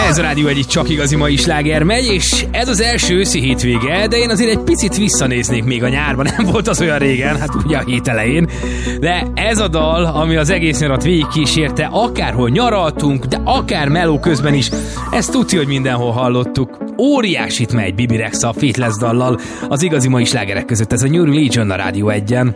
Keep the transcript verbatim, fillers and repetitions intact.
Ez a Rádió egyik csak igazi mai sláger megy, és ez az első őszi hétvége, de én azért egy picit visszanéznék még a nyárban, nem volt az olyan régen, hát ugye a hét elején, de ez a dal, ami az egész nyarat végigkísérte, akárhol nyaraltunk, de akár meló közben is, ezt tudja, hogy mindenhol hallottuk. Óriásit megy Bibi Rexha a Faithless dallal az igazi mai slágerek között, ez a New Religion a Rádió egyen.